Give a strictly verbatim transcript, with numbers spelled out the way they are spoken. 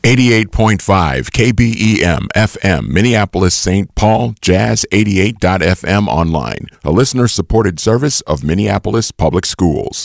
eighty-eight point five K B E M F M, Minneapolis, Saint Paul, Jazz eighty-eight dot F M online, a listener-supported service of Minneapolis Public Schools.